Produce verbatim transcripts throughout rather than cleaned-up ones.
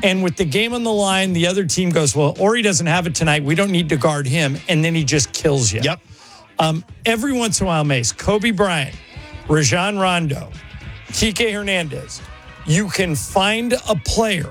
And with the game on the line, the other team goes, well, Ori doesn't have it tonight. We don't need to guard him. And then he just kills you. Yep. Um, every once in a while, Mace, Kobe Bryant, Rajon Rondo, Kike Hernandez, you can find a player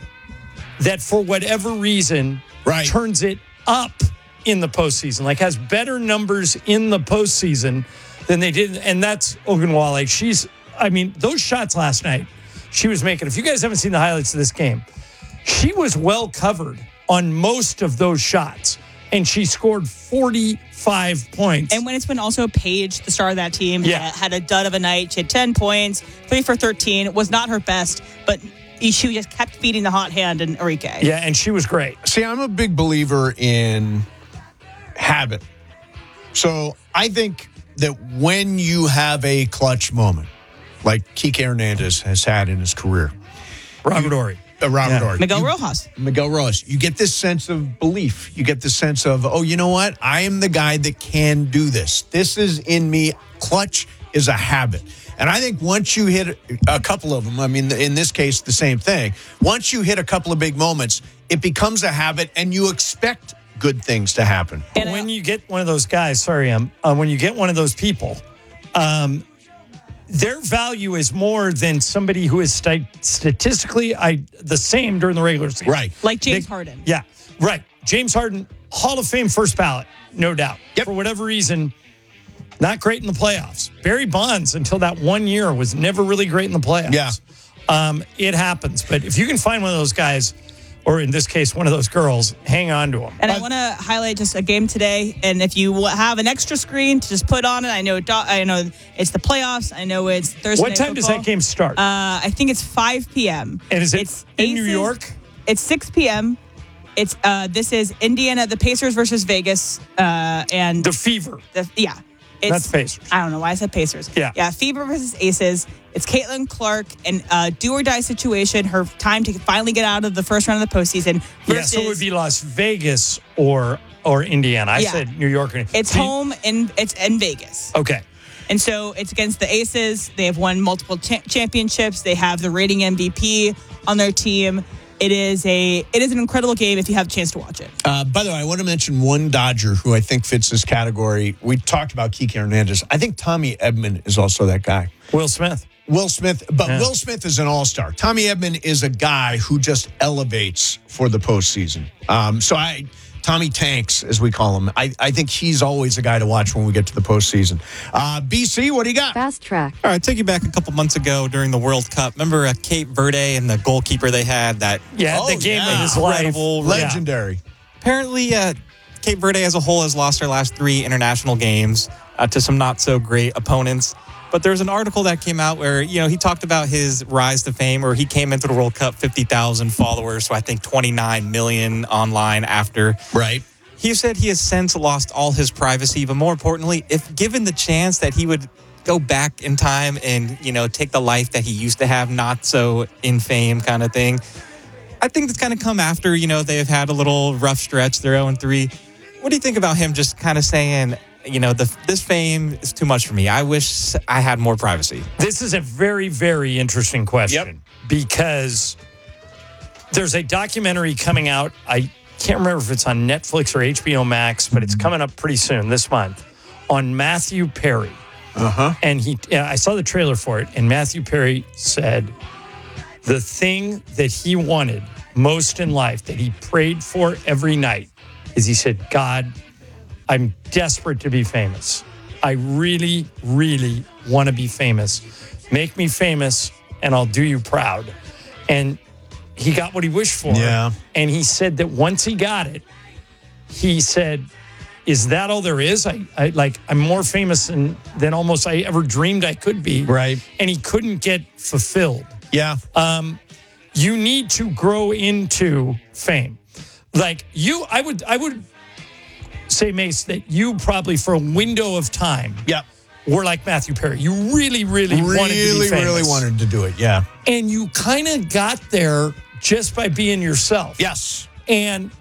that for whatever reason right. turns it up in the postseason, like has better numbers in the postseason than they did. And that's Ogunwale. She's, I mean, those shots last night she was making, if you guys haven't seen the highlights of this game, she was well covered on most of those shots. And she scored forty-five points. And when it's been also Paige, the star of that team, yeah. had a dud of a night. She had ten points, three for thirteen. It was not her best, but she just kept feeding the hot hand in Enrique. Yeah, and she was great. See, I'm a big believer in habit. So I think that when you have a clutch moment, like Kike Hernandez has had in his career. Robert Horry. Uh, Robert yeah. Horry. Miguel you, Rojas. Miguel Rojas. You get this sense of belief. You get this sense of, oh, you know what? I am the guy that can do this. This is in me. Clutch is a habit. And I think once you hit a couple of them, I mean, in this case, the same thing. Once you hit a couple of big moments, it becomes a habit and you expect good things to happen. And when you get one of those guys, sorry, um, uh, when you get one of those people, um, their value is more than somebody who is st- statistically I, the same during the regular season. Right. Like James they, Harden. Yeah, right. James Harden, Hall of Fame first ballot, no doubt. Yep. For whatever reason, not great in the playoffs. Barry Bonds, until that one year, was never really great in the playoffs. Yeah. Um, it happens. But if you can find one of those guys, or in this case, one of those girls, hang on to them. And I want to highlight just a game today. And if you have an extra screen to just put on it, I know I know it's the playoffs. I know it's Thursday. What night time does football. that game start? Uh, I think it's five p.m. And is it it's in New Aces- York? It's six p.m. It's uh, this is Indiana, the Pacers versus Vegas, uh, and The Fever. the, yeah, it's, That's Pacers. I don't know why I said Pacers. Yeah. yeah, Fever versus Aces. It's Caitlin Clark and uh, do or die situation. Her time to finally get out of the first round of the postseason. Yeah, Versus, so it would be Las Vegas or or Indiana. I Yeah. said New York. It's See- home in it's in Vegas. Okay. And so it's against the Aces. They have won multiple cha- championships. They have the rating M V P on their team. It is a it is an incredible game if you have a chance to watch it. Uh, by the way, I want to mention one Dodger who I think fits this category. We talked about Kike Hernandez. I think Tommy Edman is also that guy. Will Smith. Will Smith, but Yeah. Will Smith is an all-star. Tommy Edman is a guy who just elevates for the postseason. Um, so I, Tommy Tanks, as we call him, I, I think he's always a guy to watch when we get to the postseason. Uh, B C, what do you got? Fast track. All right, take you back a couple months ago during the World Cup. Remember uh, Cape Verde and the goalkeeper they had? That Yeah, Oh, the game yeah. of his life. incredible, Legendary. Apparently, uh, Cape Verde as a whole has lost their last three international games uh, to some not so great opponents. But there's an article that came out where, you know, he talked about his rise to fame, where he came into the World Cup fifty thousand followers, so I think twenty-nine million online after. Right. He said he has since lost all his privacy, but more importantly, if given the chance that he would go back in time and, you know, take the life that he used to have, not so in fame kind of thing, I think that's kind of come after, you know, they've had a little rough stretch. They're oh and three. What do you think about him just kind of saying, you know, the, this fame is too much for me. I wish I had more privacy. This is a very, very interesting question Yep. because there's a documentary coming out. I can't remember if it's on Netflix or H B O Max, but it's coming up pretty soon this month on Matthew Perry. Uh-huh. And he, yeah, I saw the trailer for it, and Matthew Perry said the thing that he wanted most in life, that he prayed for every night, is he said, God, I'm desperate to be famous. I really, really want to be famous. Make me famous, and I'll do you proud. And he got what he wished for. Yeah. And he said that once he got it, he said, is that all there is? I, I like I'm more famous than, than almost I ever dreamed I could be. Right. And he couldn't get fulfilled. Yeah. Um, you need to grow into fame. Like you, I would, I would say, Mace, that you probably for a window of time, Yep. were like Matthew Perry. You really, really, Really, wanted to be famous. really wanted to do it. Yeah. And you kind of got there just by being yourself. Yes. And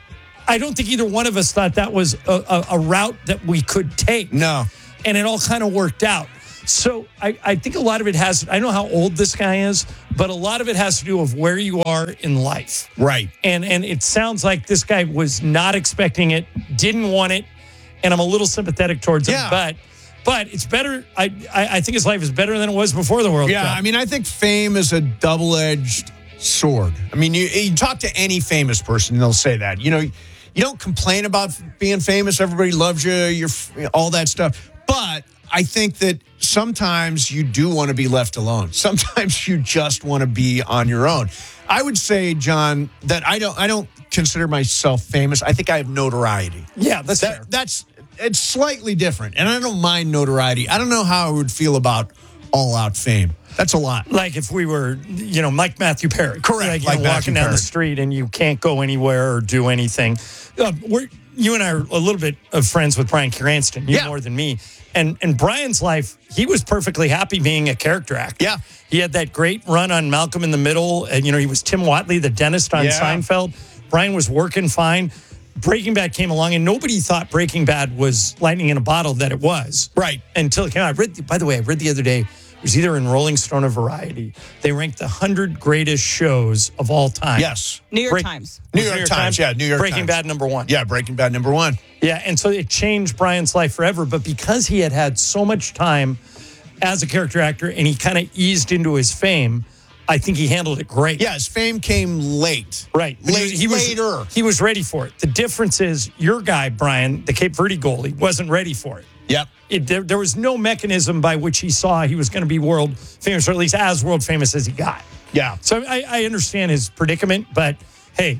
I don't think either one of us thought that was a, a, a route that we could take. No. And it all kind of worked out. So I, I think a lot of it has, I don't know how old this guy is, but a lot of it has to do with where you are in life. Right. And and it sounds like this guy was not expecting it, didn't want it, and I'm a little sympathetic towards him. Yeah. But but it's better. I, I I think his life is better than it was before the World Yeah, Cup. I mean, I think fame is a double-edged sword. I mean, you, you talk to any famous person, they'll say that. You know, you don't complain about being famous. Everybody loves you, you're all that stuff. But I think that sometimes you do want to be left alone. Sometimes you just want to be on your own. I would say, John, that I don't I don't consider myself famous. I think I have notoriety. Yeah, that's That, fair. that's it's slightly different, and I don't mind notoriety. I don't know how I would feel about all-out fame. That's a lot. Like if we were, you know, Mike Matthew Perry. Correct, Like, you like know, Matthew walking down Perry. the street and you can't go anywhere or do anything. Uh, we're, you and I are a little bit of friends with Bryan Cranston, you Yeah. more than me. And and Brian's life, he was perfectly happy being a character actor. Yeah. He had that great run on Malcolm in the Middle. And, you know, he was Tim Watley, the dentist on Yeah. Seinfeld. Brian was working fine. Breaking Bad came along, and nobody thought Breaking Bad was lightning in a bottle that it was. Right. Until it came out. I read, by the way, I read the other day, it was either in Rolling Stone or Variety. They ranked the one hundred greatest shows of all time. Yes. New York Break- Times. New Was it York Times, yeah, New York Breaking Times. Bad number one. Yeah, Breaking Bad number one. Yeah, and so it changed Brian's life forever. But because he had had so much time as a character actor and he kind of eased into his fame, I think he handled it great. Yeah, his fame came late. Right. But Late, he was, later. He was ready for it. The difference is your guy, Brian, the Cape Verde goalie, wasn't ready for it. Yep. It, there, there was no mechanism by which he saw he was going to be world famous, or at least as world famous as he got. Yeah. So I, I understand his predicament, but hey,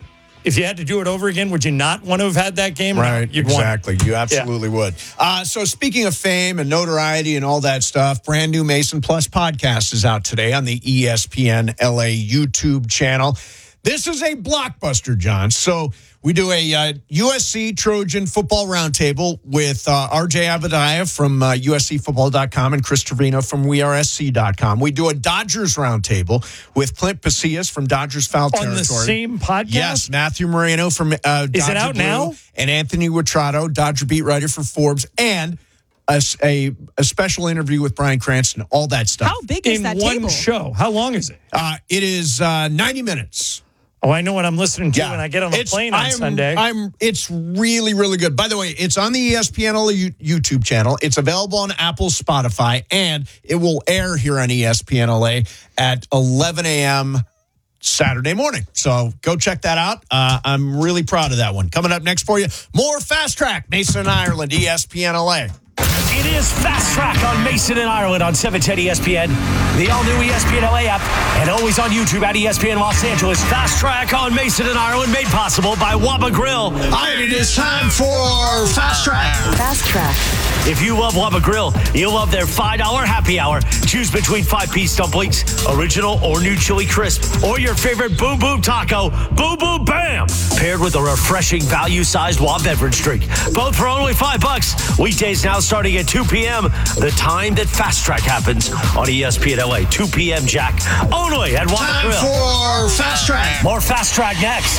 if you had to do it over again, would you not want to have had that game? Right, No, you'd want it. exactly. You absolutely would. Uh, so speaking of fame and notoriety and all that stuff, brand new Mason Plus podcast is out today on the E S P N L A YouTube channel. This is a blockbuster, John. So we do a uh, U S C Trojan football roundtable with uh, R J Abadiah from uh, U S C football dot com and Chris Trevino from We R S C dot com. We do a Dodgers roundtable with Clint Pasillas from Dodgers Foul On Territory. the same podcast? Yes, Matthew Moreno from uh, Dodger Is it out Blue, now? and Anthony Witrato, Dodger beat writer for Forbes, and a, a, a special interview with Bryan Cranston, all that stuff. How big is In that one table? show. How long is it? Uh, it is uh, ninety minutes. Oh, I know what I'm listening to when I get on the It's- plane on I'm, Sunday. I'm. It's really, really good. By the way, it's on the E S P N L A YouTube channel. It's available on Apple, Spotify, and it will air here on E S P N L A at eleven a.m. Saturday morning. So go check that out. Uh, I'm really proud of that one. Coming up next for you, more Fast Track, Mason and Ireland, E S P N L A. It is Fast Track on Mason and Ireland on seven ten E S P N, the all-new E S P N L A app, and always on YouTube at E S P N Los Angeles. Fast Track on Mason and Ireland, made possible by Whoppa Grill. All right, it is time for Fast Track. Fast Track. If you love Whoppa Grill, you'll love their five dollar happy hour. Choose between five-piece dumplings, original or new chili crisp, or your favorite Boom Boom Taco, Boom Boom Bam, paired with a refreshing value-sized Whop beverage drink. Both for only five bucks. Weekdays now starting at two p.m., the time that Fast Track happens on E S P N L A. two p.m. Jack, only at Whoppa Time Grill. for Fast Track. More Fast Track next.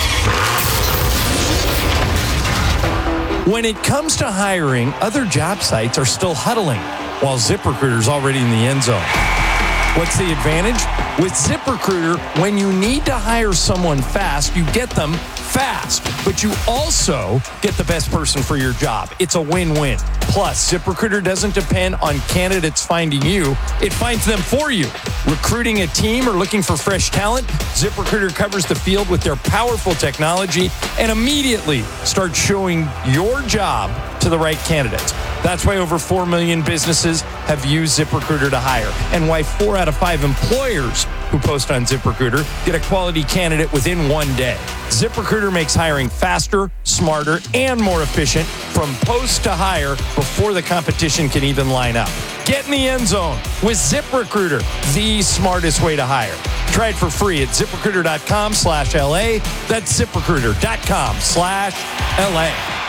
When it comes to hiring, other job sites are still huddling, while ZipRecruiter's already in the end zone. What's the advantage? With ZipRecruiter, when you need to hire someone fast, you get them fast, but you also get the best person for your job. It's a win-win. Plus, ZipRecruiter doesn't depend on candidates finding you. It finds them for you. Recruiting a team or looking for fresh talent, ZipRecruiter covers the field with their powerful technology and immediately starts showing your job to the right candidates. That's why over four million businesses have used ZipRecruiter to hire, and why four out of five employers who post on ZipRecruiter get a quality candidate within one day. ZipRecruiter makes hiring faster, smarter, and more efficient from post to hire before the competition can even line up. Get in the end zone with ZipRecruiter, the smartest way to hire. Try it for free at ZipRecruiter.com slash LA. That's ZipRecruiter.com slash LA.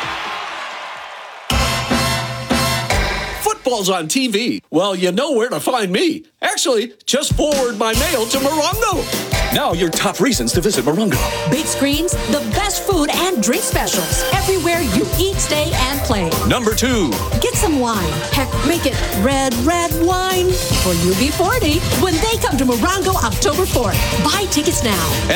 Football's on T V. Well, you know where to find me. Actually, just forward my mail to Morongo. Now your top reasons to visit Morongo. Big screens, the best food and drink specials. Everywhere you eat, stay, and play. Number two. Get some wine. Heck, make it red, red wine for U B forty when they come to Morongo October fourth. Buy tickets now.